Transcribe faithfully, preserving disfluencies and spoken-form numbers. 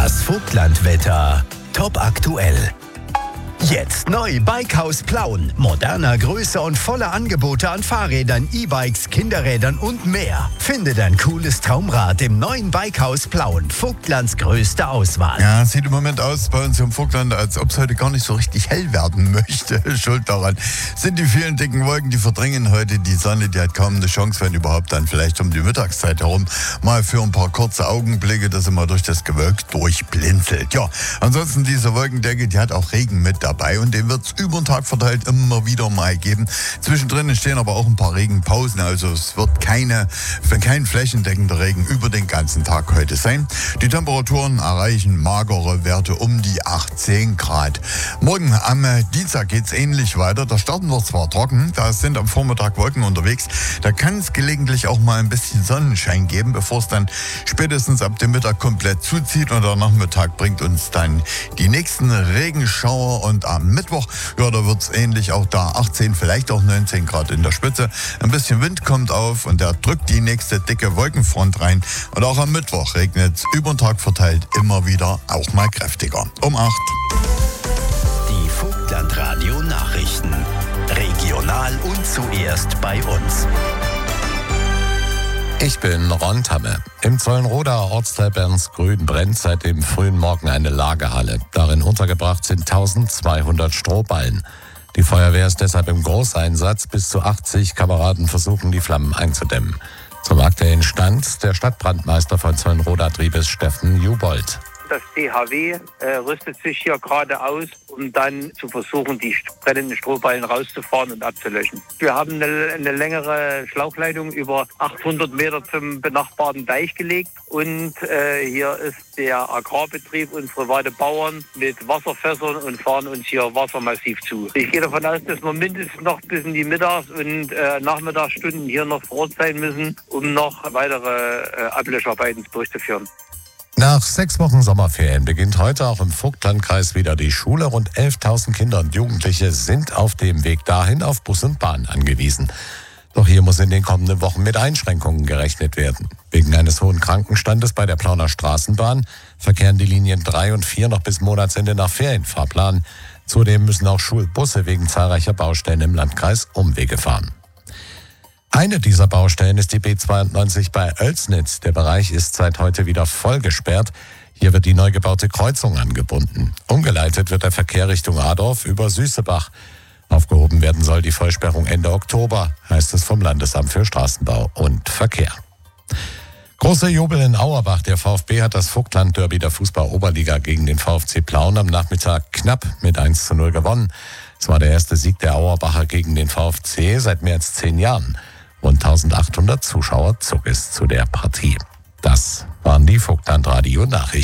Das Vogtlandwetter top aktuell. Jetzt neu Bikehaus Plauen. Moderner, Größe und volle Angebote an Fahrrädern, E-Bikes, Kinderrädern und mehr. Finde dein cooles Traumrad im neuen Bikehaus Plauen. Vogtlands größte Auswahl. Ja, sieht im Moment aus bei uns im Vogtland, als ob es heute gar nicht so richtig hell werden möchte. Schuld daran sind die vielen dicken Wolken, die verdrängen heute die Sonne. Die hat kaum eine Chance, wenn überhaupt dann vielleicht um die Mittagszeit herum mal für ein paar kurze Augenblicke, dass sie mal durch das Gewölk durchblinzelt. Ja, ansonsten diese Wolkendecke, die hat auch Regen mit dabei. Und den wird es über den Tag verteilt immer wieder mal geben. Zwischendrin entstehen aber auch ein paar Regenpausen. Also es wird keine, kein flächendeckender Regen über den ganzen Tag heute sein. Die Temperaturen erreichen magere Werte um die achtzehn Grad. Morgen am Dienstag geht es ähnlich weiter. Da starten wir zwar trocken, da sind am Vormittag Wolken unterwegs. Da kann es gelegentlich auch mal ein bisschen Sonnenschein geben, bevor es dann spätestens ab dem Mittag komplett zuzieht. Und der Nachmittag bringt uns dann die nächsten Regenschauer. Und am Mittwoch, ja, da wird es ähnlich, auch da achtzehn, vielleicht auch neunzehn Grad in der Spitze. Ein bisschen Wind kommt auf und der drückt die nächste dicke Wolkenfront rein. Und auch am Mittwoch regnet es über den Tag verteilt immer wieder, auch mal kräftiger. Um acht. Die Vogtlandradio Nachrichten. Regional und zuerst bei uns. Ich bin Ron Tamme. Im Zollenroder Ortsteil Bernsgrün brennt seit dem frühen Morgen eine Lagerhalle. Darin untergebracht sind eintausendzweihundert Strohballen. Die Feuerwehr ist deshalb im Großeinsatz. Bis zu achtzig Kameraden versuchen, die Flammen einzudämmen. Zum aktuellen Stand der Stadtbrandmeister von Zollenroda Triebes Steffen Jubold. Das D H W äh, rüstet sich hier gerade aus, um dann zu versuchen, die brennenden Strohballen rauszufahren und abzulöschen. Wir haben eine, eine längere Schlauchleitung über achthundert Meter zum benachbarten Deich gelegt. Und äh, hier ist der Agrarbetrieb, unsere private Bauern mit Wasserfässern und fahren uns hier Wasser massiv zu. Ich gehe davon aus, dass wir mindestens noch bis in die Mittags- und äh, Nachmittagsstunden hier noch vor Ort sein müssen, um noch weitere äh, Ablöscharbeiten durchzuführen. Nach sechs Wochen Sommerferien beginnt heute auch im Vogtlandkreis wieder die Schule. Rund elftausend Kinder und Jugendliche sind auf dem Weg dahin auf Bus und Bahn angewiesen. Doch hier muss in den kommenden Wochen mit Einschränkungen gerechnet werden. Wegen eines hohen Krankenstandes bei der Plauner Straßenbahn verkehren die Linien drei und vier noch bis Monatsende nach Ferienfahrplan. Zudem müssen auch Schulbusse wegen zahlreicher Baustellen im Landkreis Umwege fahren. Eine dieser Baustellen ist die B zweiundneunzig bei Oelsnitz. Der Bereich ist seit heute wieder voll gesperrt. Hier wird die neu gebaute Kreuzung angebunden. Umgeleitet wird der Verkehr Richtung Adorf über Süßebach. Aufgehoben werden soll die Vollsperrung Ende Oktober, heißt es vom Landesamt für Straßenbau und Verkehr. Großer Jubel in Auerbach. Der VfB hat das Vogtland-Derby der Fußball-Oberliga gegen den VfC Plauen am Nachmittag knapp mit eins zu null gewonnen. Es war der erste Sieg der Auerbacher gegen den VfC seit mehr als zehn Jahren. Rund eintausendachthundert Zuschauer zog es zu der Partie. Das waren die Vogtlandradio Nachrichten.